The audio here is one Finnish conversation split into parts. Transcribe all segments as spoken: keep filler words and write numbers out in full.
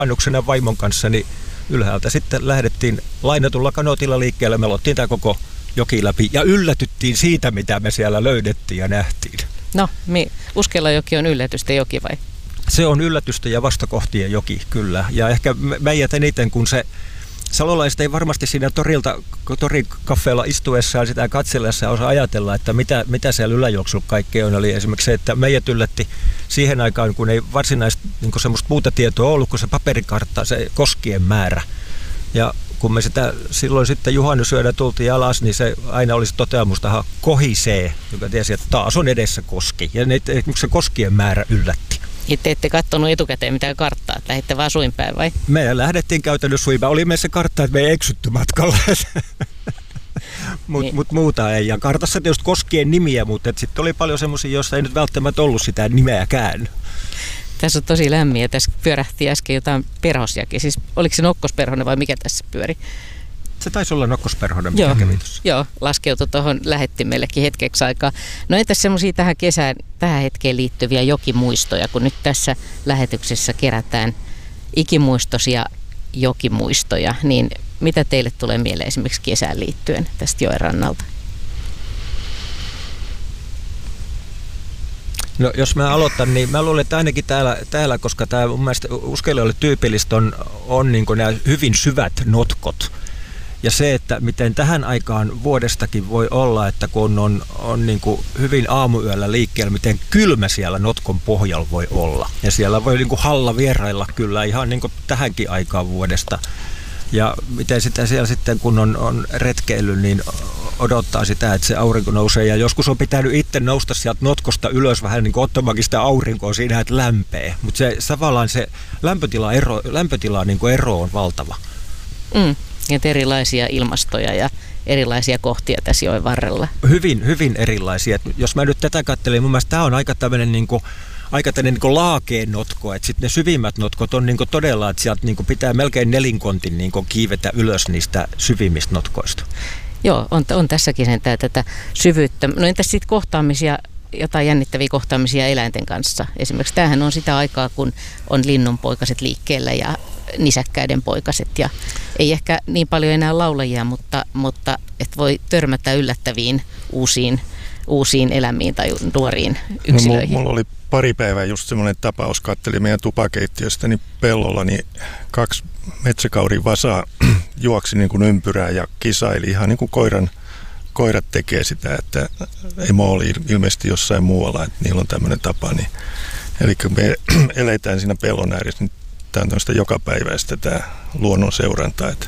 annuksena vaimon kanssa, niin ylhäältä sitten lähdettiin lainatulla kanootilla liikkeelle. Me lottiin tämä koko joki läpi ja yllätyttiin siitä, mitä me siellä löydettiin ja nähtiin. No, Uskelajoki on yllätysten joki vai? Se on yllätysten ja vastakohtien joki, kyllä. Ja ehkä meidät eniten, kun se salolaiset ei varmasti siinä torilta, torikaffeella istuessaan sitä katsellessa osaa ajatella, että mitä, mitä siellä yläjuoksulla kaikkea on. Eli esimerkiksi se, että meidät yllätti siihen aikaan, kun ei varsinaista niin semmoista muuta tietoa ollut, kuin se paperikartta, se koskien määrä. Ja kun me sitä silloin sitten juhannusyönä tultiin alas, niin se aina olisi toteamusta kohisee, joka tiesi, että taas on edessä koski. Ja ne, se koskien määrä yllätti. Te ette katsonut etukäteen mitään karttaa, että lähditte vaan suinpäin vai? Me lähdettiin käytännössä suinpäin. Oli meissä kartta, että me ei eksytty matkalla. Mutta niin. mut muuta ei. Ja kartassa tietysti koskien nimiä, mutta sitten oli paljon semmoisia, joissa ei nyt välttämättä ollut sitä nimeäkään. Tässä on tosi lämmin ja tässä pyörähti äsken jotain perhosjakin. Siis oliko se nokkosperhonen vai mikä tässä pyöri? Se taisi olla nokkosperhonen, mikä kävi tuossa. Joo, laskeutui tuohon lähettimellekin hetkeksi aikaa. No entäs semmoisia tähän kesään, tähän hetkeen liittyviä jokimuistoja, kun nyt tässä lähetyksessä kerätään ikimuistoisia jokimuistoja, niin mitä teille tulee mieleen esimerkiksi kesään liittyen tästä joen rannalta? No jos mä aloitan, niin mä luulen, että ainakin täällä, täällä koska tämä mun mielestä uskelijoille tyypillistä on, on niin kuin nämä hyvin syvät notkot. Ja se, että miten tähän aikaan vuodestakin voi olla, että kun on, on niin kuin hyvin aamuyöllä liikkeellä, miten kylmä siellä notkon pohjalla voi olla. Ja siellä voi niin kuin halla vierailla kyllä ihan niin kuin tähänkin aikaan vuodesta. Ja miten sitä siellä sitten, kun on, on retkeillyt, niin odottaa sitä, että se aurinko nousee. Ja joskus on pitänyt itse nousta sieltä notkosta ylös vähän niin kuin ottamaankin sitä aurinkoa siinä, että lämpee. Mutta se tavallaan se lämpötila ero, lämpötila niin kuin ero on valtava. Mm. Että erilaisia ilmastoja ja erilaisia kohtia tässä joen varrella. Hyvin, hyvin erilaisia. Et jos mä nyt tätä katselin, mun mielestä tämä on aika tämmöinen niinku, aika tämmöinen niinku laakeen notko. Että sitten ne syvimmät notkot on niinku todella, että sieltä niinku pitää melkein nelinkontin niinku kiivetä ylös niistä syvimmistä notkoista. Joo, on, on tässäkin sentään tätä syvyyttä. No entäs sitten kohtaamisia, jotain jännittäviä kohtaamisia eläinten kanssa? Esimerkiksi tämähän on sitä aikaa, kun on linnunpoikaset liikkeellä ja nisäkkäiden poikaset ja ei ehkä niin paljon enää laulajia, mutta, mutta et voi törmätä yllättäviin uusiin, uusiin elämiin tai nuoriin yksilöihin. No, mulla oli pari päivää just semmoinen tapaus, katselin meidän tupakeittiöstä niin pellolla, niin kaksi metsäkaurin vasaa juoksi niin kuin ympyrää ja kisaili ihan niin kuin koiran, koirat tekee sitä, että emo oli ilmeisesti jossain muualla, että niillä on tämmöinen tapa. Niin, eli kun me eletään siinä pellon ääressä, niin tämä on tämmöistä jokapäiväistä tämä luonnon seuranta. Että.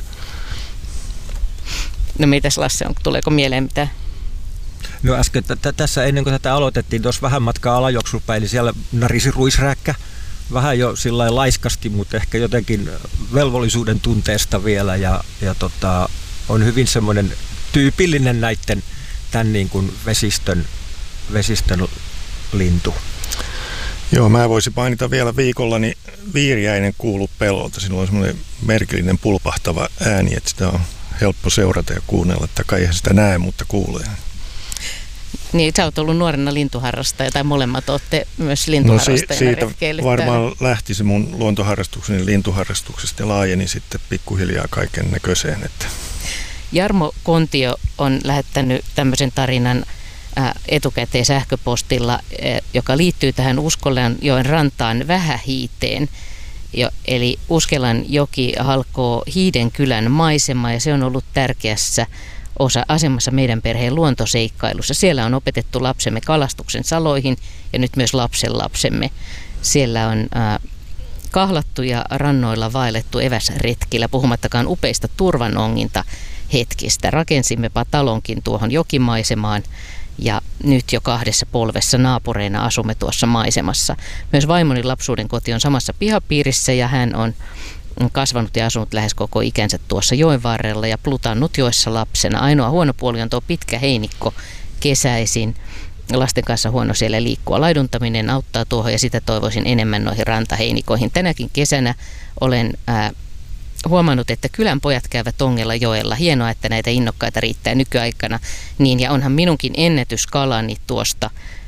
No mitäs Lasse, on, tuleeko mieleen mitään? No äsken t- tässä ennen kuin tätä aloitettiin, tuossa vähän matkaa alajuoksupäin, niin siellä narisi ruisrääkkä. Vähän jo sillä laiskasti, mutta ehkä jotenkin velvollisuuden tunteesta vielä. Ja, ja tota, on hyvin semmoinen tyypillinen näiden tämän niin kuin vesistön, vesistön lintu. Joo, mä voisin mainita vielä viikolla, niin viiriäinen kuuluu pellolta. Sillä on semmoinen merkillinen pulpahtava ääni, että sitä on helppo seurata ja kuunnella. Tai eihän sitä näe, mutta kuulee. Niin, sä oot ollut nuorena lintuharrastaja, tai molemmat olette myös lintuharrastajana no, si- siitä varmaan täällä. Lähti se mun luontoharrastukseni lintuharrastuksesta ja laajeni sitten pikkuhiljaa kaiken näköiseen. Että. Jarmo Kontio on lähettänyt tämmöisen tarinan etukäteen sähköpostilla, joka liittyy tähän Uskelanjoen rantaan Vähähiiteen. Jo, eli Uskelanjoki halkoo Hiidenkylän maisemaa ja se on ollut tärkeässä osa asemassa meidän perheen luontoseikkailussa. Siellä on opetettu lapsemme kalastuksen saloihin ja nyt myös lapsenlapsemme. Siellä on äh, kahlattu ja rannoilla vaellettu eväsretkillä, puhumattakaan upeista turvanonginta hetkistä. Rakensimmepa talonkin tuohon jokimaisemaan ja nyt jo kahdessa polvessa naapureina asumme tuossa maisemassa. Myös vaimoni lapsuuden koti on samassa pihapiirissä ja hän on kasvanut ja asunut lähes koko ikänsä tuossa joen varrella ja plutannut joessa lapsena. Ainoa huono puoli on tuo pitkä heinikko kesäisin. Lasten kanssa huono siellä liikkua. Laiduntaminen auttaa tuohon ja sitä toivoisin enemmän noihin rantaheinikoihin. Tänäkin kesänä olen ää, huomannut, että kylän pojat käyvät ongella joella. Hienoa, että näitä innokkaita riittää nykyaikana. Niin, ja onhan minunkin ennätyskalani tuosta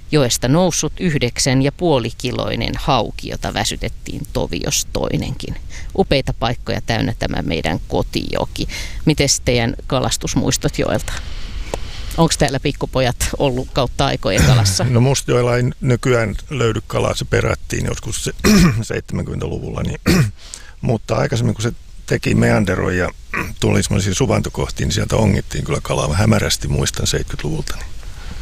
joesta noussut yhdeksän ja puoli kiloinen hauki, jota väsytettiin tovios toinenkin. Upeita paikkoja täynnä tämä meidän kotijoki. Mites teidän kalastusmuistot joelta? Onko täällä pikkupojat ollut kautta aikojen kalassa? No Mustajoella ei nykyään löydy kalaa, se perättiin joskus se seitsemänkymmentäluvulla, niin, mutta aikaisemmin kun se teki meanderoi ja tuli semmoisia suvantokohtiin, niin sieltä ongittiin kyllä kalaa hämärästi, muistan seitsemänkymmentäluvulta. Niin.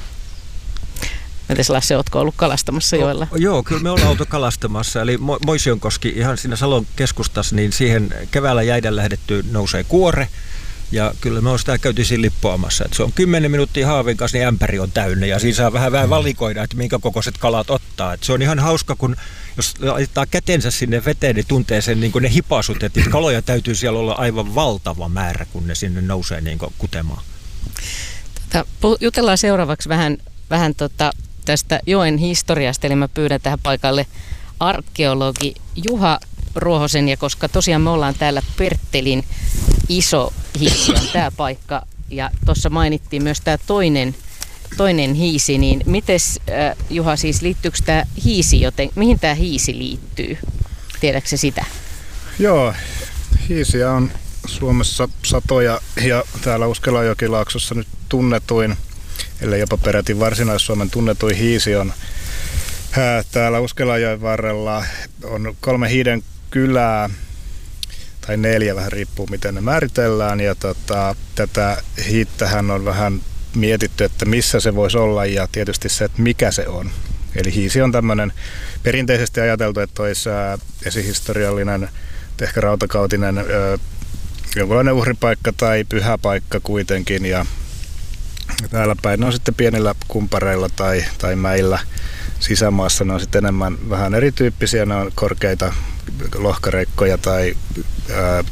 Mites Lasse, ootko ollut kalastamassa joella? O, joo, kyllä me ollaan oltu kalastamassa. Eli Mo- Moisionkoski ihan siinä Salon keskustassa, niin siihen keväällä jäiden lähdettyyn nousee kuore. Ja kyllä me on sitä käyty siinä lippoamassa. Että se on kymmenen minuuttia haavin kanssa, niin ämpäri on täynnä. Ja siinä saa vähän, vähän valikoida, että minkä kokoiset kalat ottaa. Että se on ihan hauska, kun jos laittaa kätensä sinne veteen, niin tuntee sen niin kuin ne hipasut. Että kaloja täytyy siellä olla aivan valtava määrä, kun ne sinne nousee niin kuin kutemaan. Tota, jutellaan seuraavaksi vähän, vähän tota tästä joen historiasta. Eli mä pyydän tähän paikalle arkeologi Juha Ruohosen. Ja koska tosiaan me ollaan täällä Perttelin iso hiisi on tämä paikka, ja tuossa mainittiin myös tämä toinen, toinen hiisi, niin mites äh, Juha, siis liittyykö tämä hiisi joten, mihin tämä hiisi liittyy? Tiedätkö se sitä? Joo, hiisiä on Suomessa satoja, ja täällä Uskelajokilaaksossa nyt tunnetuin, ellei jopa peräti Varsinais-Suomen tunnetuin hiisi on äh, täällä Uskelajoen varrella. On kolme hiiden kylää, tai neljä, vähän riippuu miten ne määritellään, ja tota, tätä hiittähän on vähän mietitty, että missä se voisi olla, ja tietysti se, että mikä se on. Eli hiisi on tämmöinen perinteisesti ajateltu, että olisi ää, esihistoriallinen, ehkä rautakautinen ää, jonkinlainen uhripaikka tai pyhäpaikka kuitenkin, ja täällä päin ne on sitten pienillä kumpareilla tai, tai mäillä sisämaassa, ne on sitten enemmän vähän erityyppisiä, ne on korkeita lohkareikkoja tai ää,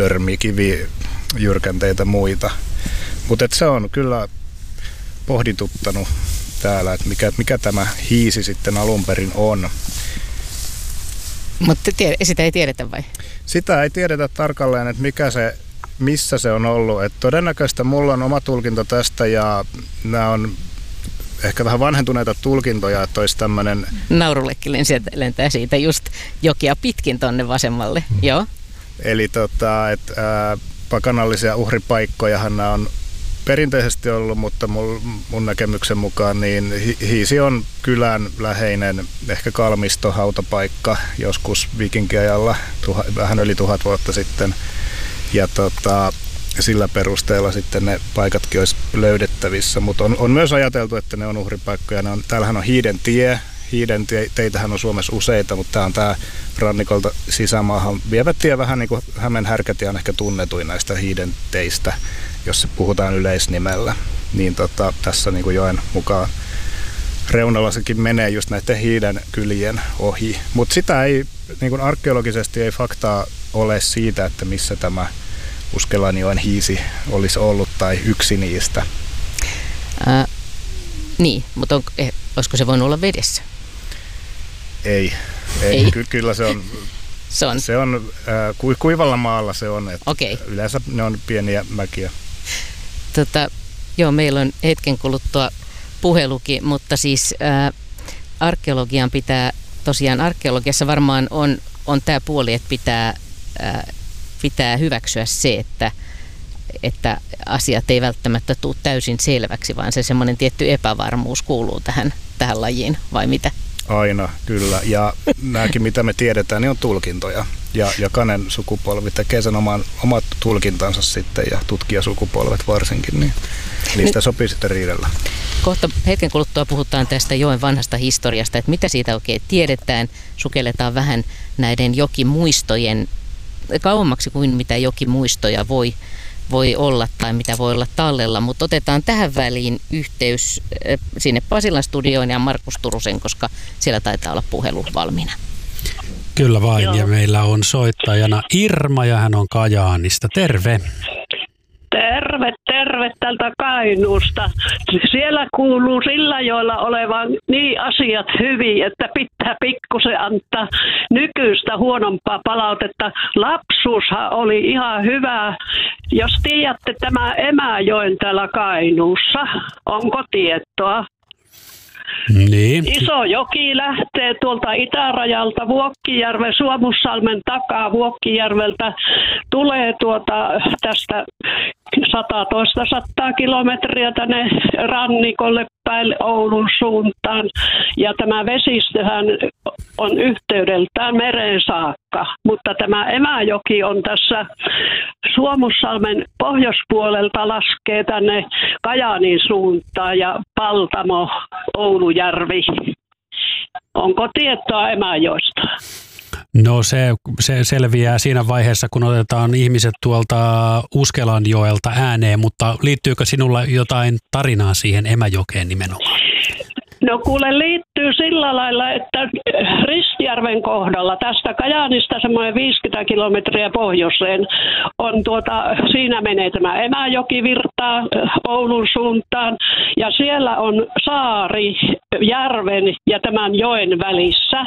törmikivi-jyrkänteitä muita. Mutta se on kyllä pohdituttanut täällä, että mikä, mikä tämä hiisi sitten alun perin on. Mutta sitä ei tiedetä vai? Sitä ei tiedetä tarkalleen, että mikä se, missä se on ollut. Et todennäköistä mulla on oma tulkinta tästä, ja nämä on ehkä vähän vanhentuneita tulkintoja, että olisi tämmöinen... Naurullekin lentää siitä just jokia pitkin tonne vasemmalle, mm. joo. Eli tota, että ää, pakanallisia uhripaikkojahan nämä on perinteisesti ollut, mutta mun, mun näkemyksen mukaan niin hi- hiisi on kylän läheinen, ehkä kalmisto, hautapaikka, joskus viikinkiajalla, tuha, vähän yli tuhat vuotta sitten. Ja tota... sillä perusteella sitten ne paikatkin olisi löydettävissä, mutta on, on myös ajateltu, että ne on uhripaikkoja. Ne on, täällähän on Hiiden tie. Hiiden tie, teitähän on Suomessa useita, mutta tämä on tämä rannikolta sisämaahan vievä tie, vähän niin kuin Hämeen härkätie on ehkä tunnetuin näistä Hiiden teistä, jos se puhutaan yleisnimellä. Niin tota, tässä niin kuin joen mukaan reunalla sekin menee just näiden Hiiden kylien ohi. Mutta sitä ei, niin kuin arkeologisesti ei faktaa ole siitä, että missä tämä Uskelanjoen hiisi olisi ollut tai yksi niistä. Ää, niin, mutta on, eh, olisiko se voinut olla vedessä? Ei, ei. ei. Ky- kyllä se on, se on, se on äh, ku- kuivalla maalla se on. Okay. Yleensä ne on pieniä mäkiä. Tota, joo, meillä on hetken kuluttua puhelukin, mutta siis ää, arkeologian pitää, tosiaan arkeologiassa varmaan on, on tämä puoli, että pitää... Ää, pitää hyväksyä se, että, että asiat ei välttämättä tule täysin selväksi, vaan se semmoinen tietty epävarmuus kuuluu tähän, tähän lajiin, vai mitä? Aina, kyllä. Ja nämäkin, mitä me tiedetään, niin on tulkintoja. Ja jokainen sukupolvi tekee sen oman, omat tulkintansa sitten, ja tutkijasukupolvet varsinkin, niin niistä Nyt, sopii sitten riidellä. Kohta hetken kuluttua puhutaan tästä joen vanhasta historiasta, että mitä siitä oikein tiedetään. Sukelletaan vähän näiden jokimuistojen kauemmaksi kuin mitä jokimuistoja voi, voi olla tai mitä voi olla tallella, mutta otetaan tähän väliin yhteys sinne Pasilan studioon ja Markus Turusen, koska siellä taitaa olla puhelu valmiina. Kyllä vain, Joo. Ja meillä on soittajana Irma ja hän on Kajaanista. Terve! Terve, terve tältä Kainuusta. Siellä kuuluu Sillajoella olevan niin asiat hyvin, että pitää pikkusen antaa nykyistä huonompaa palautetta. Lapsuushan oli ihan hyvä. Jos tiedätte tämä Emäjoen täällä Kainuussa, onko tietoa? Niin. Iso joki lähtee tuolta itärajalta Vuokkijärven, Suomussalmen takaa Vuokkijärveltä. Tulee tuota tästä sata sataa kilometriä tänne rannikolle päin Oulun suuntaan. Ja tämä vesistöhän on yhteydeltään mereen saakka. Mutta tämä Emäjoki on tässä Suomussalmen pohjoispuolelta laskee tänne Kajaanin suuntaan ja Paltamo, Oulujärvi. Onko tietoa Emäjoista? No se, se selviää siinä vaiheessa, kun otetaan ihmiset tuolta Uskelanjoelta ääneen, mutta liittyykö sinulla jotain tarinaa siihen Emäjokeen nimenomaan? No kuule, liittyy sillä lailla, että Ristijärven kohdalla tästä Kajaanista semmoinen viisikymmentä kilometriä pohjoiseen on tuota, siinä menee tämä Emäjoki virtaa Oulun suuntaan ja siellä on saari järven ja tämän joen välissä.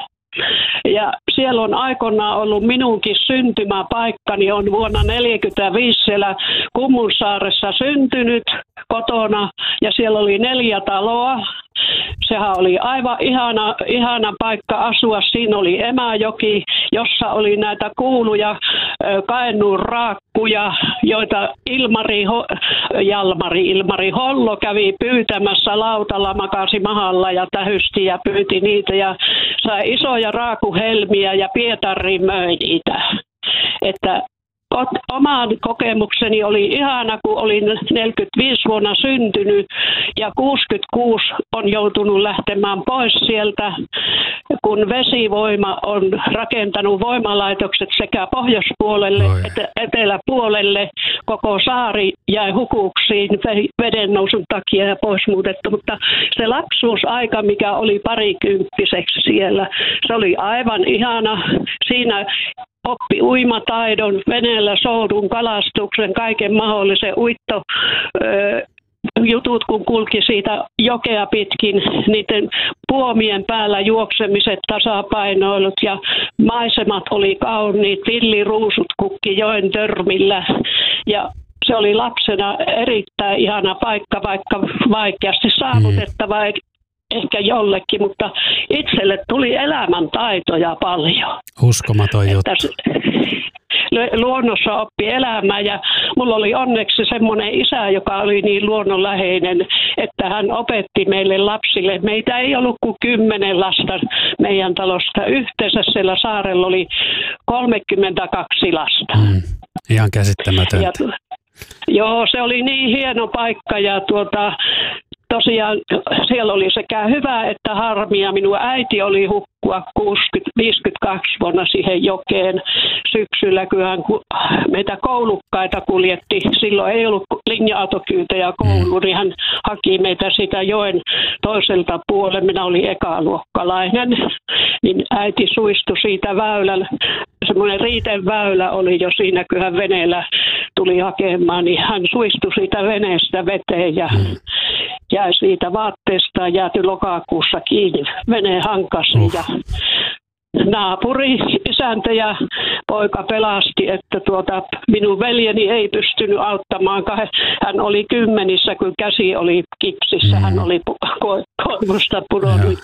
Ja siellä on aikoinaan ollut minunkin syntymäpaikkani, on vuonna tuhatyhdeksänsataaneljäkymmentäviisi siellä Kummunsaaressa syntynyt kotona ja siellä oli neljä taloa. Sehän oli aivan ihana, ihana paikka asua. Siinä oli Emäjoki, jossa oli näitä kuuluja Kainuun raakkuja, joita Ilmari, Jalmari, Ilmari Hollo kävi pyytämässä lautalla, makasi mahalla ja tähysti ja pyyti niitä ja sai isoja raakuhelmiä ja Pietariin möi niitä. Että oman kokemukseni oli ihana, kun olin neljäkymmentäviisi vuonna syntynyt ja kuusikymmentäkuusi on joutunut lähtemään pois sieltä, kun vesivoima on rakentanut voimalaitokset sekä pohjoispuolelle Oi. että eteläpuolelle. Koko saari jäi hukuksiin veden nousun takia ja pois muutettu, mutta se lapsuusaika, mikä oli parikymppiseksi siellä, se oli aivan ihana. Siinä oppi uimataidon, veneellä soudun, kalastuksen, kaiken mahdollisen uitto, ö, jutut, kun kulki siitä jokea pitkin, niiden puomien päällä juoksemiset, tasapainoilut ja maisemat oli kauniit, villiruusut kukki joen törmillä ja se oli lapsena erittäin ihana paikka, vaikka vaikeasti saavutettava. Mm. Ehkä jollekin, mutta itselle tuli elämäntaitoja paljon. Uskomaton juttu. Luonnossa oppi elämään ja mulla oli onneksi semmoinen isä, joka oli niin luonnonläheinen, että hän opetti meille lapsille. Meitä ei ollut kuin kymmenen lasta meidän talosta. Yhteensä siellä saarella oli kolmekymmentäkaksi lasta. Mm, ihan käsittämätöntä. Ja, joo, se oli niin hieno paikka ja tuota... Tosiaan siellä oli sekä hyvä että harmia. Minun äiti oli hukkua viisikymmentäkaksi vuonna siihen jokeen syksyllä, kun hän meitä koulukkaita kuljetti. Silloin ei ollut linja-autokyytejä kouluun, niin hän haki meitä sitä joen toiselta puolelle. Minä olin ekaluokkalainen, niin äiti suistui siitä väylällä. Semmoinen Riiten väylä oli jo siinä, kun hän veneellä tuli hakemaan, niin hän suistui siitä veneestä veteen ja jäi siitä vaatteesta jääty lokakuussa kiinni veneen hankasi uh. ja naapuri, isäntä ja poika pelasti, että tuota, minun veljeni ei pystynyt auttamaan. Hän oli kymmenissä, kun käsi oli kipsissä, hän oli koivusta pudonnut.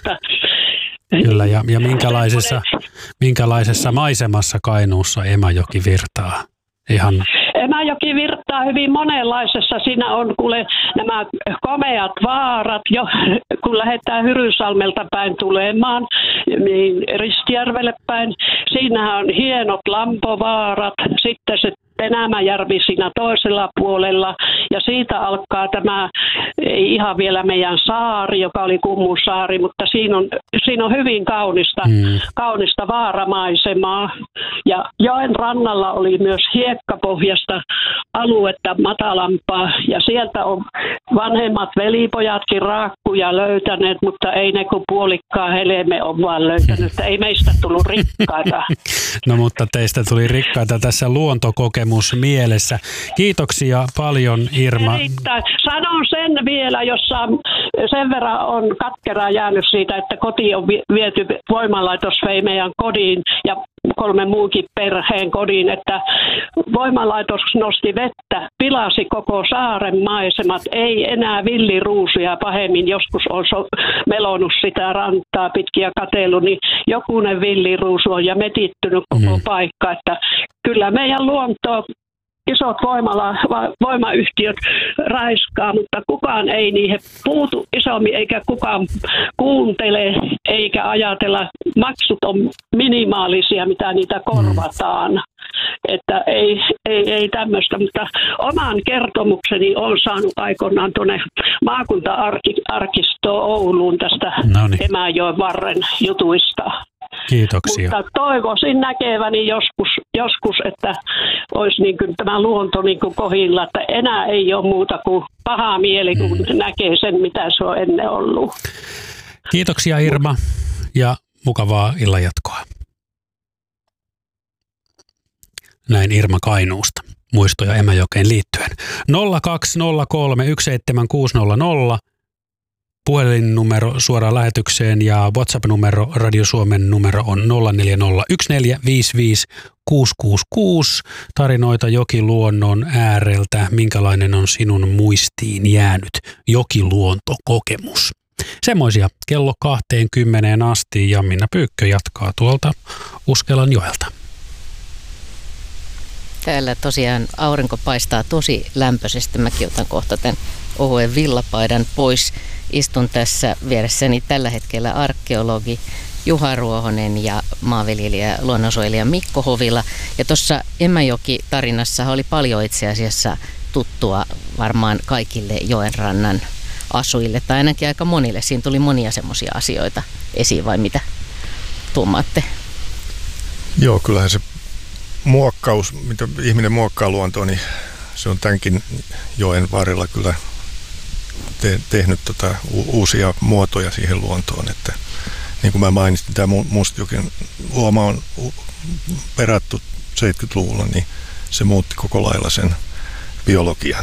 Kyllä, ja, ja minkälaisessa, minkälaisessa maisemassa Kainuussa Emäjoki virtaa? Ihan... Emäjoki virtaa hyvin monenlaisessa. Siinä on kuule nämä komeat vaarat, jo, kun lähdetään Hyrynsalmelta päin tulemaan, niin Ristijärvelle päin. Siinähän on hienot lampovaarat, sitten se Tenämäjärvi siinä toisella puolella ja siitä alkaa tämä, ei ihan vielä meidän saari, joka oli Kummunsaari, mutta siinä on, siinä on hyvin kaunista, mm. kaunista vaaramaisemaa ja joen rannalla oli myös hiekkapohjasta aluetta matalampaa ja sieltä on vanhemmat velipojatkin raakkuja löytäneet, mutta ei ne kuin puolikkaan helme on vaan löytänyt, ei meistä tullut rikkaita. No mutta teistä tuli rikkaita tässä luontokokemus mielessä. Kiitoksia paljon, Irma. Erittäin. Sanon sen vielä, jossa sen verran on katkeraa jäänyt siitä, että koti on viety, voimalaitos vei meidän kodin ja kolme muukin perheen kodin, että voimalaitos nosti vettä, pilasi koko saaren maisemat, ei enää villiruusuja pahemmin, joskus on so- melonut sitä rantaa pitkin ja katsellut, niin jokunen villiruusu on ja metittynyt koko mm. paikka, että kyllä meidän luonto isot voimala, voimayhtiöt raiskaa, mutta kukaan ei niihin puutu isommin, eikä kukaan kuuntele, eikä ajatella. Maksut on minimaalisia, mitä niitä korvataan. Mm. Että ei, ei, ei tämmöistä, mutta oman kertomukseni olen saanut aikoinaan tuonne maakunta-arkistoon Ouluun tästä Noniin. Emäjoen varren jutuista. Kiitoksia. Mutta toivoisin näkeväni joskus, joskus että olisi niin kuin tämä luonto niin kuin kohilla, että enää ei ole muuta kuin paha mieli, kun mm. näkee sen, mitä se on ennen ollut. Kiitoksia Irma ja mukavaa illanjatkoa. Näin Irma Kainuusta. Muistoja Emäjokeen liittyen. nolla kaksi nolla kolme yksi seitsemän kuusi nolla nolla puhelinnumero suoraan lähetykseen ja WhatsApp-numero, Radio Suomen numero on nolla neljä nolla yksi neljä viisi viisi kuusi kuusi kuusi. Tarinoita jokiluonnon ääreltä. Minkälainen on sinun muistiin jäänyt jokiluontokokemus? Semmoisia kello kaksikymmentä asti ja Minna Pyykkö jatkaa tuolta Uskelanjoelta. Täällä tosiaan aurinko paistaa tosi lämpöisesti. Mäkin otan kohta tämän ohuen villapaidan pois. Istun tässä vieressäni tällä hetkellä arkeologi Juha Ruohonen ja maanviljelijä luonnonsuojelija Mikko Hovila. Ja tuossa Emäjoki-tarinassa oli paljon itse asiassa tuttua varmaan kaikille joenrannan asujille, tai ainakin aika monille. Siinä tuli monia semmoisia asioita esiin, vai mitä tuumaatte? Joo, kyllähän se muokkaus, mitä ihminen muokkaa luontoa, niin se on tämänkin joen varrella kyllä te- tehnyt tota u- uusia muotoja siihen luontoon. Että, niin kuin mä mainitsin, tämä Mustajoen uoma on perattu seitsemänkymmentäluvulla, niin se muutti koko lailla sen biologian.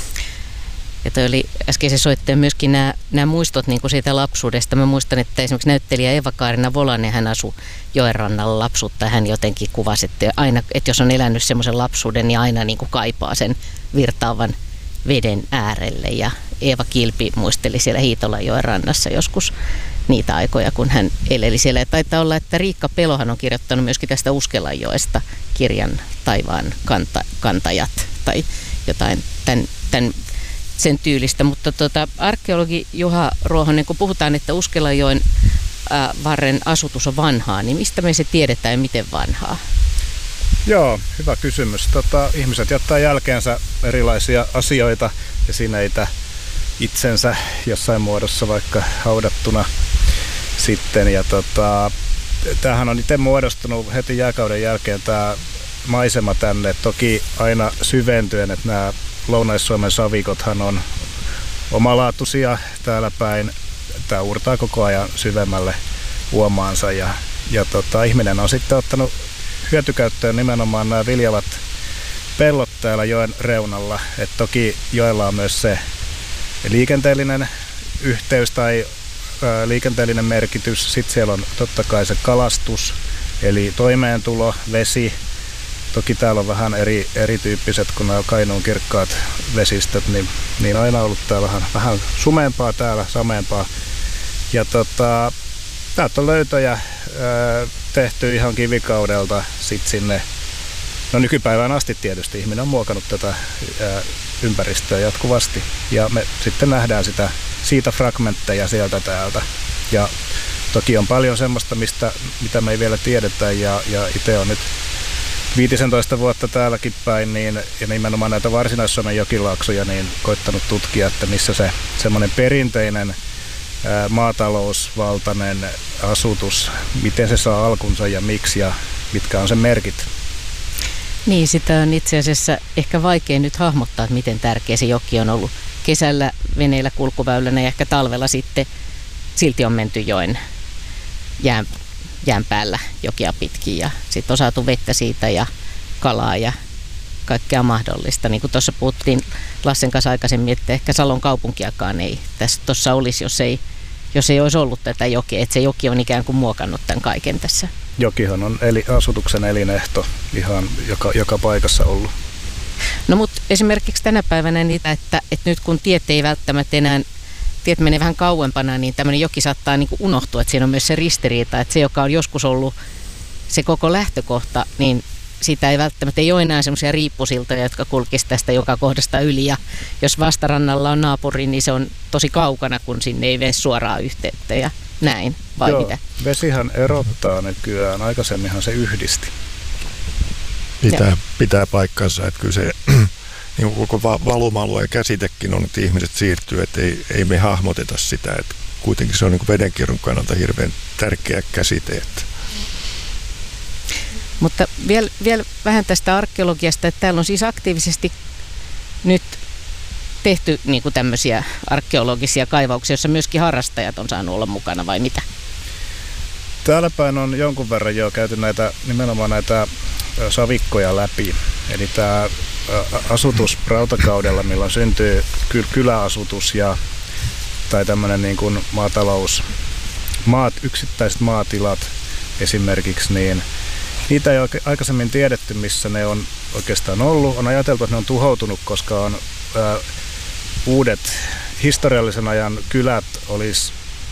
Ja toi oli äskeisen soittajan myöskin nämä, nämä muistot niin kuin siitä lapsuudesta. Mä muistan, että esimerkiksi näyttelijä Eva-Kaarina Volanen, hän asui joenrannalla lapsuutta. Hän jotenkin kuvasi, että, aina, että jos on elänyt semmoisen lapsuuden, niin aina niin kuin kaipaa sen virtaavan veden äärelle. Ja Eeva Kilpi muisteli siellä Hiitolanjoen rannassa joskus niitä aikoja, kun hän eleli siellä. Ja taitaa olla, että Riikka Pelohan on kirjoittanut myöskin tästä Uskelanjoesta kirjan Taivaan kanta, kantajat tai jotain tämän, tämän sen tyylistä, mutta tota, arkeologi Juha Ruohonen, kun puhutaan, että Uskelanjoen ää, varren asutus on vanhaa, niin mistä me se tiedetään ja miten vanhaa? Joo, hyvä kysymys. Tota, ihmiset jättää jälkeensä erilaisia asioita, esineitä itsensä jossain muodossa vaikka haudattuna sitten. Ja tota, tämähän on itse muodostunut heti jääkauden jälkeen tämä maisema tänne, toki aina syventyen, että nämä Lounais-Suomen savikothan on omalaatuisia täällä päin. Tämä uurtaa koko ajan syvemmälle uomaansa ja, ja tota, ihminen on sitten ottanut hyötykäyttöön nimenomaan nämä viljavat pellot täällä joen reunalla. Et toki joella on myös se liikenteellinen yhteys tai ää, liikenteellinen merkitys. Sitten siellä on totta kai se kalastus, eli toimeentulo, vesi. Toki täällä on vähän eri, erityyppiset kuin nämä Kainuun kirkkaat vesistöt, niin, niin aina ollut täällä vähän, vähän sumeempaa täällä, sameempaa. Ja tota, täältä on löytöjä ää, tehty ihan kivikaudelta sit sinne, no nykypäivään asti tietysti ihminen on muokannut tätä ää, ympäristöä jatkuvasti. Ja me sitten nähdään sitä, siitä fragmentteja sieltä täältä. Ja toki on paljon semmoista, mistä, mitä me ei vielä tiedetä ja, ja itse on nyt viisitoista vuotta täälläkin päin, niin, ja nimenomaan näitä Varsinais-Suomen jokilaaksoja, niin koittanut tutkia, että missä se semmoinen perinteinen ää, maatalousvaltainen asutus, miten se saa alkunsa ja miksi ja mitkä on sen merkit. Niin, sitä on itse asiassa ehkä vaikea nyt hahmottaa, että miten tärkeä se joki on ollut kesällä veneillä kulkuväylänä ja ehkä talvella sitten silti on menty joen jään jään päällä jokia pitkin ja sitten on saatu vettä siitä ja kalaa ja kaikkea mahdollista. Niin kuin tuossa puhuttiin Lassen kanssa aikaisemmin, että ehkä Salon kaupunkiakaan ei tässä tuossa olisi, jos ei, jos ei olisi ollut tätä jokea. Että se joki on ikään kuin muokannut tämän kaiken tässä jokihan on eli, asutuksen elinehto ihan joka, joka paikassa ollut. No mutta esimerkiksi tänä päivänä niitä, että, että nyt kun tiet ei välttämättä enää, tiet menee vähän kauempana, niin tämmöinen joki saattaa niin kuin unohtua, että siinä on myös se ristiriita, että se, joka on joskus ollut se koko lähtökohta, niin siitä ei välttämättä ei ole enää semmoisia riippusiltoja, jotka kulkisivat tästä joka kohdasta yli. Ja jos vastarannalla on naapuri, niin se on tosi kaukana, kun sinne ei mene suoraa yhteyttä ja näin, vai Joo, mitä? Vesihän erottaa nykyään, aikaisemminhan se yhdisti. Pitää, pitää paikkansa, että kyllä se niin koko valuma-alueen käsitekin on, että ihmiset siirtyy, että ei, ei me hahmoteta sitä, että kuitenkin se on niin vedenkierron kannalta hirveän tärkeä käsite. Että Mutta vielä, vielä vähän tästä arkeologiasta, että täällä on siis aktiivisesti nyt tehty niin kuin tämmöisiä arkeologisia kaivauksia, joissa myöskin harrastajat on saanut olla mukana, vai mitä? Täällä päin on jonkun verran jo käyty näitä, nimenomaan näitä savikkoja läpi. Eli tämä asutus rautakaudella, milloin syntyy kyläasutus ja, tai tämmöinen niin kuin maatalous, maat, yksittäiset maatilat esimerkiksi, niin niitä ei ole aikaisemmin tiedetty, missä ne on oikeastaan ollut. On ajateltu, että ne on tuhoutunut, koska on ää, uudet historiallisen ajan kylät olisi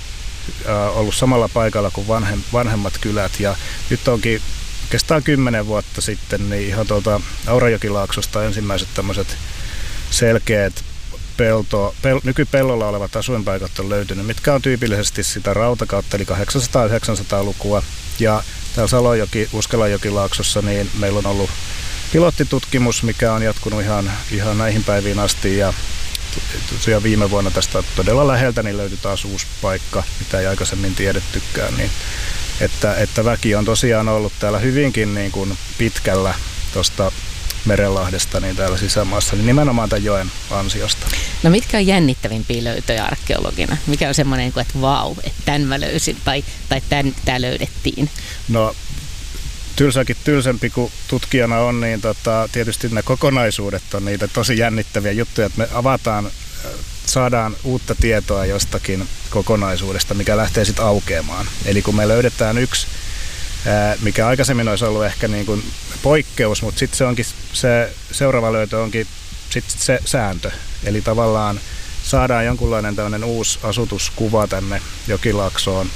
ää, ollut samalla paikalla kuin vanhem, vanhemmat kylät. Ja nyt onkin oikeastaan kymmenen vuotta sitten niin ihan tuolta Aurajokilaaksosta ensimmäiset tämmöiset selkeät pelto, pel, nykypellolla olevat asuinpaikat on löytynyt, mitkä on tyypillisesti sitä rautakautta, eli kahdeksansataa-yhdeksänsataa-lukua. Ja täällä Salojoki, Uskelajokilaaksossa, niin meillä on ollut pilottitutkimus, mikä on jatkunut ihan, ihan näihin päiviin asti. Ja tosiaan viime vuonna tästä todella läheltä niin löytyi taas uusi paikka, mitä ei aikaisemmin tiedettykään. Niin, että, että väki on tosiaan ollut täällä hyvinkin niin kuin pitkällä tuosta Merenlahdesta niin täällä sisämaassa, niin nimenomaan tämän joen ansiosta. No mitkä on jännittävimpiä löytöjä arkeologina? Mikä on semmoinen, että vau, että tämän mä löysin tai, tai tämän, tämä löydettiin? No tylsäkin tylsempi kuin tutkijana on, niin tota, tietysti ne kokonaisuudet on niitä tosi jännittäviä juttuja, että me avataan, saadaan uutta tietoa jostakin kokonaisuudesta, mikä lähtee sitten aukeamaan. Eli kun me löydetään yksi, mikä aikaisemmin olisi ollut ehkä niin kuin poikkeus, mutta sitten se onkin se seuraava löytö onkin sit se sääntö. Eli tavallaan saadaan jonkunlainen tämmöinen uusi asutuskuva tänne Jokilaaksoon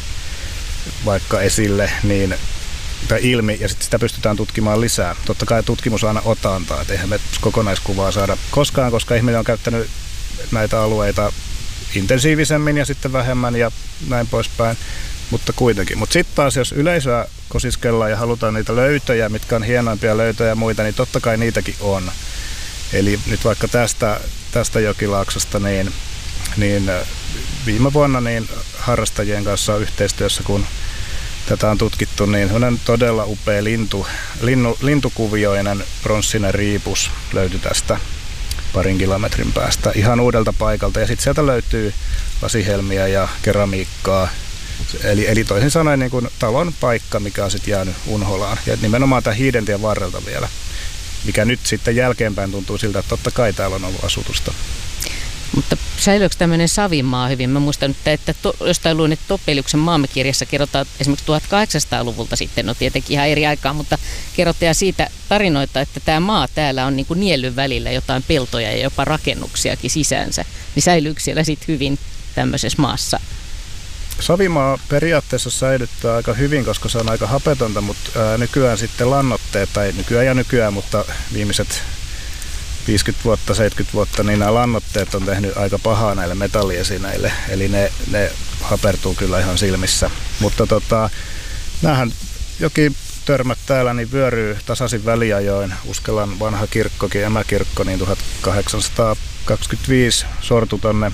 vaikka esille niin, tai ilmi, ja sitten sitä pystytään tutkimaan lisää. Totta kai tutkimus aina otantaa, että eihän me kokonaiskuvaa saada koskaan, koska ihminen on käyttänyt näitä alueita intensiivisemmin ja sitten vähemmän ja näin poispäin, mutta kuitenkin. Mutta sitten taas, jos yleisöä kosiskellaan ja halutaan niitä löytöjä, mitkä on hienoimpia löytöjä ja muita, niin totta kai niitäkin on. Eli nyt vaikka tästä, tästä Jokilaaksosta, niin, niin viime vuonna niin harrastajien kanssa yhteistyössä, kun tätä on tutkittu, niin on todella upea lintu, linnu, lintukuvioinen pronssinen riipus löytyi tästä parin kilometrin päästä ihan uudelta paikalta. Ja sitten sieltä löytyy lasihelmiä ja keramiikkaa. Eli, eli toisin sanoen niin kuin talon paikka, mikä on sitten jäänyt unholaan. Ja nimenomaan tämän Hiidentien varrelta vielä, mikä nyt sitten jälkeenpäin tuntuu siltä, että totta kai täällä on ollut asutusta. Mutta säilyykö tämmöinen Savimaa hyvin? Mä muistan, että to, jostain luin, että Topeliuksen maamekirjassa kerrotaan esimerkiksi tuhatkahdeksansataaluvulta sitten, no tietenkin ihan eri aikaa, mutta kerrotaan siitä tarinoita, että tämä maa täällä on niin kuin niellyn välillä jotain peltoja ja jopa rakennuksiakin sisäänsä. Niin säilyykö siellä sitten hyvin tämmöisessä maassa? Savimaa periaatteessa säilyttää aika hyvin, koska se on aika hapetonta, mutta ää, nykyään sitten lannoitteet, tai nykyään ja nykyään, mutta viimeiset viisikymmentä vuotta, seitsemänkymmentä vuotta, niin nämä lannoitteet on tehnyt aika pahaa näille metalliesineille, eli ne, ne hapertuu kyllä ihan silmissä. Mutta tota, näähän jokin törmät täällä niin vyöryy tasaisin väliajoin. Uskelan vanha kirkkokin, emäkirkko, niin tuhatkahdeksansataakaksikymmentäviisi sortui tonne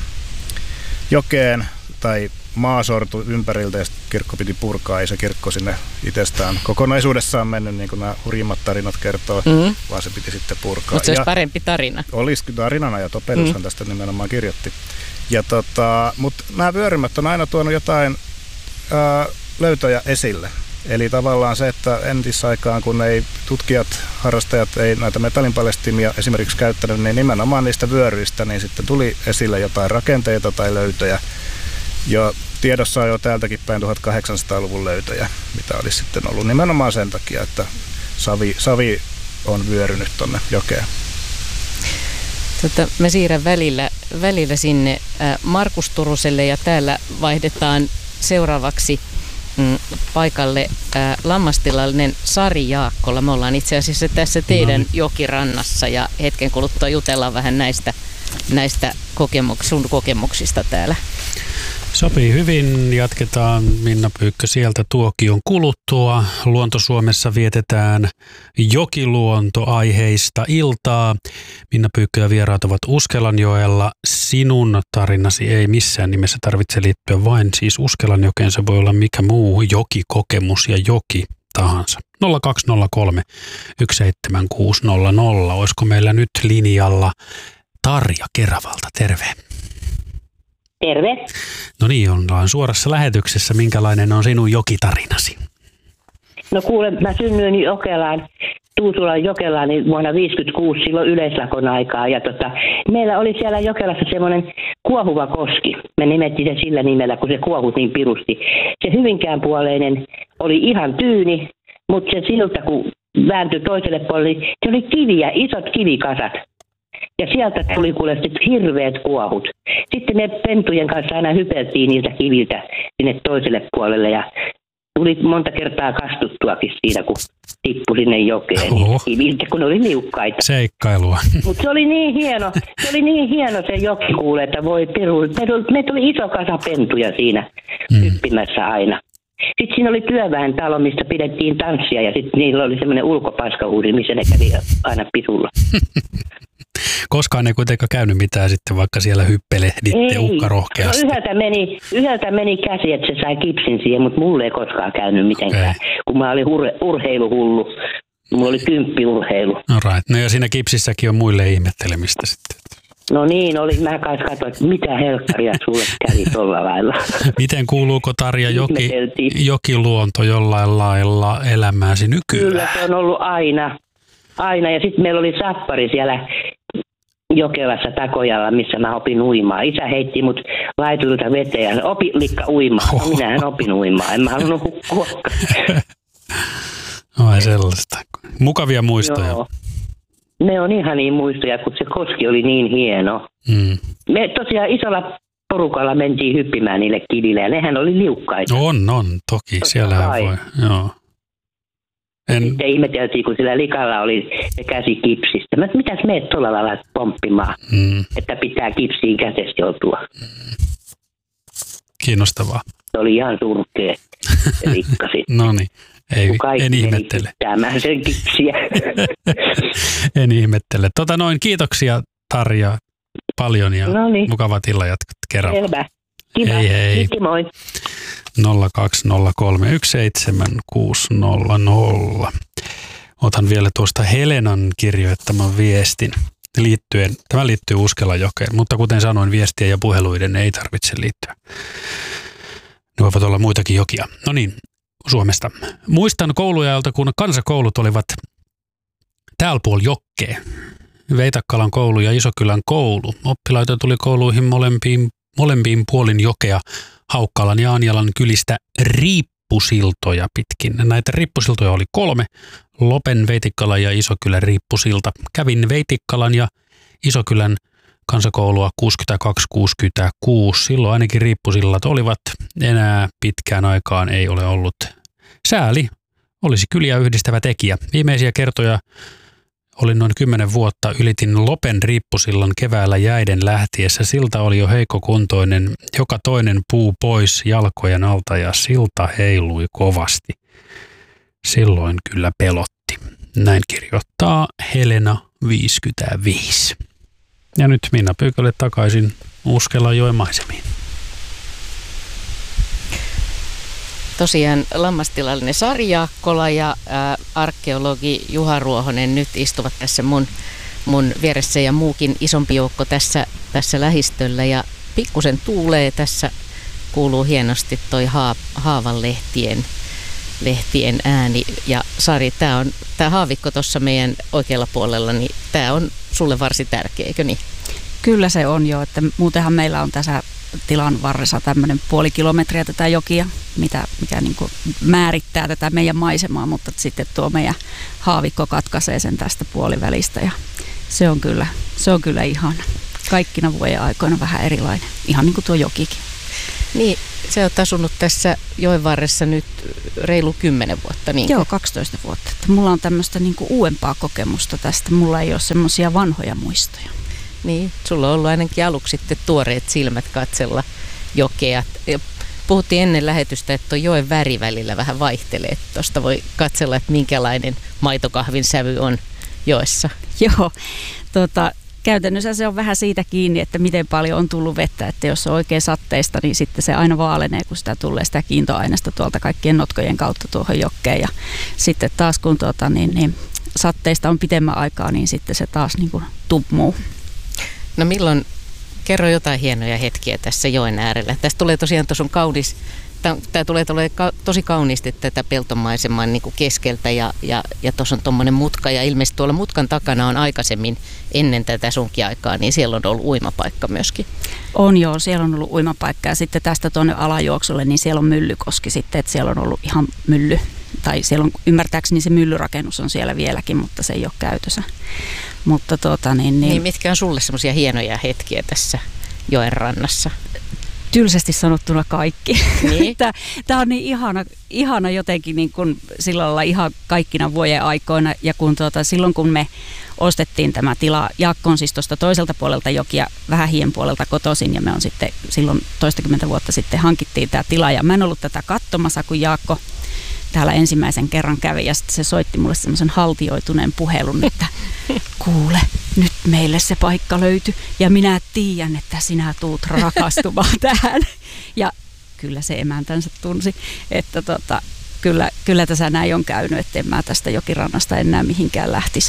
jokeen, tai maa sortui ympäriltä ja kirkko piti purkaa. Ei se kirkko sinne itsestään kokonaisuudessaan mennyt, niin kuin nämä hurjimmat tarinat kertoo, mm. vaan se piti sitten purkaa. Mutta se olisi parempi tarina. Olisi tarinana, ja Topeliushan mm. tästä nimenomaan kirjoitti. Ja tota, mutta nämä vyörymät on aina tuonut jotain ää, löytöjä esille. Eli tavallaan se, että entisaikaan, kun ei tutkijat, harrastajat ei näitä metallinpaljastimia esimerkiksi käyttänyt, niin nimenomaan niistä vyöryistä niin sitten tuli esille jotain rakenteita tai löytöjä. Ja tiedossa on jo täältäkin päin tuhatkahdeksansataaluvun löytöjä, mitä olisi sitten ollut nimenomaan sen takia, että savi, savi on vyörynyt tuonne jokeen. Tota, mä siirrän välillä, välillä sinne ä, Markus Turuselle ja täällä vaihdetaan seuraavaksi mm, paikalle ä, lammastilallinen Sari Jaakkola. Me ollaan itse asiassa tässä teidän no. jokirannassa ja hetken kuluttua jutellaan vähän näistä, näistä kokemuks, sun kokemuksista täällä. Sopii hyvin. Jatketaan Minna Pyykkö sieltä tuokion kuluttua. Luonto-Suomessa vietetään jokiluontoaiheista iltaa. Minna Pyykkö ja vieraat ovat Uskelanjoella. Sinun tarinasi ei missään nimessä tarvitse liittyä vain siis Uskelanjokeen. Se voi olla mikä muu jokikokemus ja joki tahansa. nolla kaksi nolla kolme yksi seitsemän kuusi nolla nolla. Olisiko meillä nyt linjalla Tarja Keravalta? Terve. Terve. No niin, ollaan suorassa lähetyksessä. Minkälainen on sinun jokitarinasi? No kuule, mä synnyin Jokelaan, Tuusulan Jokelaan niin vuonna viisikymmentäkuusi silloin yleislakon aikaa. Ja tota, meillä oli siellä Jokelassa semmoinen kuohuva koski. Me nimettiin se sillä nimellä, kun se kuohut niin pirusti. Se Hyvinkään puoleinen oli ihan tyyni, mutta se siltä kun vääntyi toiselle puolelle, se oli kiviä, isot kivikasat. Ja sieltä tuli kuule sitten hirveät kuohut. Sitten ne pentujen kanssa aina hypeltiin niiltä kiviltä sinne toiselle puolelle ja tuli monta kertaa kastuttuakin siinä, kun tippui sinne jokeen kiviltä, kun ne oli liukkaita. Seikkailua. Mutta se oli niin hieno, se oli niin hieno se joki kuule, että voi peru. Meitä oli iso kasa pentuja siinä mm. hyppimässä aina. Sitten siinä oli työväen talo, mistä pidettiin tanssia ja sitten niillä oli semmoinen ulkopaskahuuri, missä ne kävi aina pisulla. Koskaan ei kuitenkaan käynyt mitään sitten, vaikka siellä hyppelehditte ukkarohkeasti. No yhdeltä meni, yhdeltä meni käsi, että se sai kipsin siihen, mutta mulle ei koskaan käynyt mitenkään, okay. kun mä olin ur- urheiluhullu. Mulla oli kymppiurheilu. No right. No ja siinä kipsissäkin on muille ihmettelemistä sitten. No niin, oli. Mä kais katsoin, että mitä helkkaria sulle kävi tuolla lailla. Miten kuuluuko Tarja joki, jokiluonto jollain lailla elämääsi nykyään? Kyllä se on ollut aina. Aina. Ja sitten meillä oli sappari siellä Jokelassa Takojalla, missä mä opin uimaan. Isä heitti mut laiturilta veteen ja opi likka uimaan. No, minähän opin uimaan. En mä halunnut hukkua. Ai sellaista. Mukavia muistoja. Joo. Ne on ihan niin muistoja, kun se koski oli niin hieno. Mm. Me tosiaan isolla porukalla mentiin hyppimään niille kiville ja nehän oli liukkaita. On, on. Toki. Totta siellähän kai. Voi. Joo. En... Sitten ihmeteltiin, kun sillä likalla oli se käsi kipsistä. Mä, mitäs meet tuolla lailla pomppimaan, mm. että pitää kipsiin käsessä joutua. Kiinnostavaa. Se oli ihan surkea se likka sitten. No niin, en ihmettele. Kaikki sen kipsiä. En ihmettele. Tota noin, kiitoksia Tarja paljon ja Noniin. Mukavat illan jatkat kerran. Selvä. Kiva. Hei hei. Kiitos, moi. nolla kaksi nolla kolme yksi seitsemän kuusi nolla nolla. Otan vielä tuosta Helenan kirjoittaman viestin liittyen. Tämä liittyy Uskelanjokeen, mutta kuten sanoin, viestien ja puheluiden ei tarvitse liittyä. Ne voivat olla muitakin jokia. No niin, Suomesta. Muistan kouluajalta, kun kansakoulut olivat täällä puolella jokkeen. Veitakkalan koulu ja Isokylän koulu. Oppilaita tuli kouluihin molempiin, molempiin puolin jokea Haukkalan ja Anjalan kylistä riippusiltoja pitkin. Näitä riippusiltoja oli kolme. Lopen, Veitikkalan ja Isokylän riippusilta. Kävin Veitikkalan ja Isokylän kansakoulua kuusikymmentäkaksi kuusikymmentäkuusi. Silloin ainakin riippusillat olivat. Enää pitkään aikaan ei ole ollut. Sääli olisi kyliä yhdistävä tekijä. Viimeisiä kertoja olin noin kymmenen vuotta. Ylitin Lopen riippusillan keväällä jäiden lähtiessä. Silta oli jo heikkokuntoinen. Joka toinen puu pois jalkojen alta ja silta heilui kovasti. Silloin kyllä pelotti. Näin kirjoittaa Helena viisikymmentäviisi. Ja nyt Minna Pyykölle takaisin Uskelanjoen maisemiin. Tosiaan lammastilallinen Sari Jaakkola ja ää, arkeologi Juha Ruohonen nyt istuvat tässä mun, mun vieressä ja muukin isompi joukko tässä, tässä lähistöllä. Ja pikkusen tuulee tässä, kuuluu hienosti toi haa, haavan lehtien, lehtien ääni. Ja Sari, tämä on tää haavikko tuossa meidän oikealla puolella, niin tämä on sulle varsin tärkeä, eikö niin? Kyllä se on jo, että muutenhan meillä on tässä tilan varressa tämmöinen puoli kilometriä tätä jokia, mitä, mikä niin kuin määrittää tätä meidän maisemaa, mutta sitten tuo meidän haavikko katkaisee sen tästä puolivälistä ja se on kyllä, se on kyllä ihana. Kaikkina vuoden aikoina vähän erilainen, ihan niin kuin tuo jokikin. Niin, sä oot asunut tässä joen varressa nyt reilu kymmenen vuotta, niin? Joo, kaksitoista vuotta. Että mulla on tämmöistä niin kuin uudempaa kokemusta tästä. Mulla ei ole semmoisia vanhoja muistoja. Niin, sulla on ollut ainakin aluksi sitten tuoreet silmät katsella jokea. Puhuttiin ennen lähetystä, että tuo joen väri välillä vähän vaihtelee. Tuosta voi katsella, että minkälainen maitokahvin sävy on joessa. Joo, tota, käytännössä se on vähän siitä kiinni, että miten paljon on tullut vettä. Että jos on oikein satteista, niin sitten se aina vaalenee, kun sitä tulee sitä kiintoaineesta tuolta kaikkien notkojen kautta tuohon jokkeen. Ja sitten taas kun tuota, niin, niin, satteista on pitemmän aikaa, niin sitten se taas niin kuin tummuu. No milloin, kerro jotain hienoja hetkiä tässä joen äärellä. Tästä tulee tosiaan, tuossa on kaunis, tämä tulee, tulee tosi kauniisti tätä peltomaiseman niin kuin keskeltä ja, ja, ja tuossa on tuommoinen mutka ja ilmeisesti tuolla mutkan takana on aikaisemmin ennen tätä sunkiaikaa, niin siellä on ollut uimapaikka myöskin. On joo, siellä on ollut uimapaikka ja sitten tästä tuonne alajuoksulle, niin siellä on Myllykoski sitten, että siellä on ollut ihan mylly. Tai siellä on, ymmärtääkseni se myllyrakennus on siellä vieläkin, mutta se ei ole käytössä. Mutta tuota, niin, niin, niin mitkä on sulle semmoisia hienoja hetkiä tässä joen rannassa? Tylsästi sanottuna kaikki. Niin? Tämä on niin ihana, ihana jotenkin niin kuin sillä lailla ihan kaikkina vuoden aikoina. Ja kun tuota, silloin kun me ostettiin tämä tila, Jaakko on siis tuosta toiselta puolelta jokia, vähän hien puolelta kotoisin. Ja me on sitten silloin toistakymmentä vuotta sitten hankittiin tämä tila. Ja mä en ollut tätä katsomassa, kun Jaakko täällä ensimmäisen kerran kävi ja sitten se soitti mulle semmoisen haltioituneen puhelun, että kuule, nyt meille se paikka löytyi ja minä tiedän, että sinä tuut rakastumaan tähän. Ja kyllä se emäntänsä tunsi, että tota, kyllä, kyllä tässä näin on käynyt, että en mä tästä jokirannasta enää mihinkään lähtisi.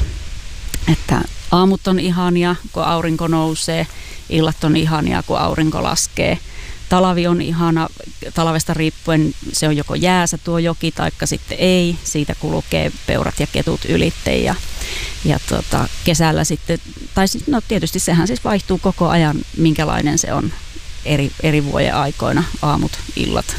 Että aamut on ihania, kun aurinko nousee, illat on ihania, kun aurinko laskee. Talvi on ihana, talvesta riippuen se on joko jäässä tuo joki taikka sitten ei. Siitä kulkee peurat ja ketut ylitte ja, ja tota, kesällä sitten, tai no tietysti sehän siis vaihtuu koko ajan, minkälainen se on eri, eri vuoden aikoina, aamut, illat.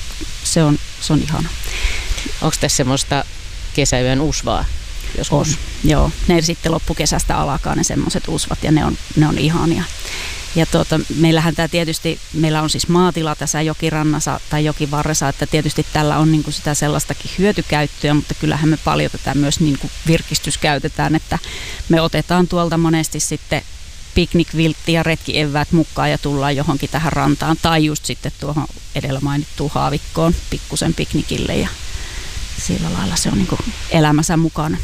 Se on, se on ihana. Onko tässä semmoista kesäyön usvaa joskus? On, joo. Ne sitten loppukesästä alkaa ne semmoiset usvat ja ne on, ne on ihania. Ja tuota, meillähän tämä tietysti, meillä on siis maatila tässä jokirannassa tai jokivarressa, että tietysti tällä on niin kuin sitä sellaistakin hyötykäyttöä, mutta kyllähän me paljon tätä myös niin kuin virkistyskäytetään, että me otetaan tuolta monesti sitten piknikviltti ja retkieväät mukaan ja tullaan johonkin tähän rantaan tai just sitten tuohon edellä mainittuun haavikkoon pikkusen piknikille ja sillä lailla se on niin kuin elämänsä mukana.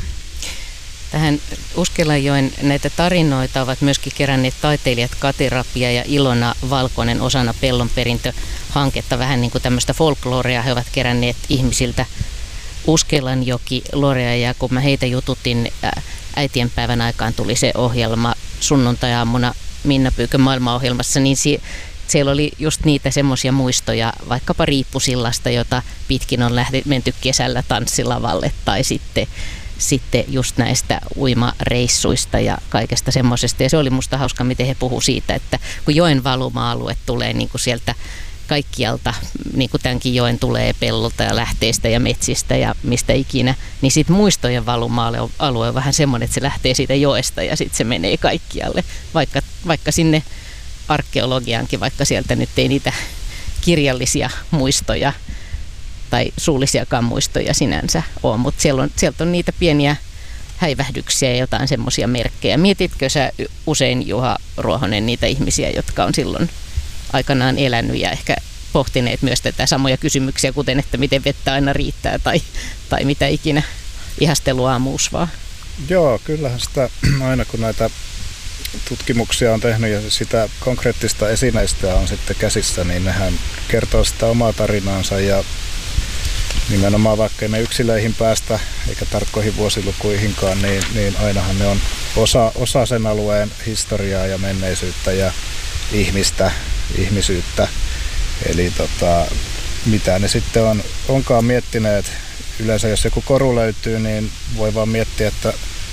Tähän Uskelanjoen näitä tarinoita ovat myöskin keränneet taiteilijat Kati Rapia ja Ilona Valkonen osana Pellonperintö-hanketta. Vähän niin kuin tämmöistä folklorea he ovat keränneet ihmisiltä Uskelanjoki lorea ja kun mä heitä jututin äitienpäivän aikaan tuli se ohjelma sunnuntai-aamuna Minna Pyykön maailmaohjelmassa, niin si- siellä oli just niitä semmoisia muistoja vaikkapa Riippusillasta, jota pitkin on lähdet, menty kesällä tanssilavalle tai sitten sitten just näistä uimareissuista ja kaikesta semmoisesta. Ja se oli musta hauska, miten he puhuu siitä, että kun joen valuma-alue tulee niin kuin sieltä kaikkialta, niin kuin tämänkin joen tulee pellolta ja lähteistä ja metsistä ja mistä ikinä, niin sitten muistojen valuma-alue on vähän semmoinen, että se lähtee siitä joesta ja sitten se menee kaikkialle, vaikka, vaikka sinne arkeologiaankin, vaikka sieltä nyt ei niitä kirjallisia muistoja tai suullisiakaan muistoja sinänsä ole, mutta siellä on, sieltä on niitä pieniä häivähdyksiä ja jotain semmoisia merkkejä. Mietitkö sä usein, Juha Ruohonen, niitä ihmisiä, jotka on silloin aikanaan elänyt ja ehkä pohtineet myös tätä samoja kysymyksiä, kuten että miten vettä aina riittää tai, tai mitä ikinä ihastelua muusvaa? Joo, kyllähän sitä aina kun näitä tutkimuksia on tehnyt ja sitä konkreettista esineistöä on sitten käsissä, niin nehän kertoo sitä omaa tarinaansa ja nimenomaan vaikka ei ne yksilöihin päästä eikä tarkkoihin vuosilukuihinkaan, niin, niin ainahan ne on osa, osa sen alueen historiaa ja menneisyyttä ja ihmistä, ihmisyyttä. Eli tota, mitä ne sitten on, onkaan miettineet. Yleensä jos joku koru löytyy, niin voi vaan miettiä, että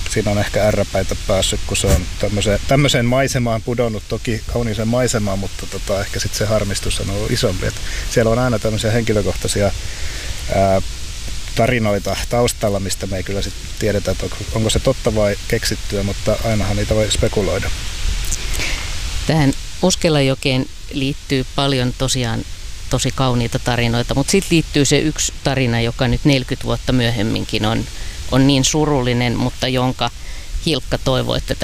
siinä on ehkä ärräpäitä päässyt, kun se on tämmöiseen, tämmöiseen maisemaan pudonnut, toki kauniiseen maisemaan, mutta tota, ehkä sitten se harmistus on ollut isompi. Et siellä on aina tämmöisiä henkilökohtaisia ää, tarinoita taustalla, mistä me ei kyllä sit tiedetä, että onko, onko se totta vai keksittyä, mutta ainahan niitä voi spekuloida. Tähän Uskelanjokeen liittyy paljon tosiaan tosi kauniita tarinoita, mutta sitten liittyy se yksi tarina, joka nyt neljäkymmentä vuotta myöhemminkin on, on niin surullinen, mutta jonka Hilkka toivoi, että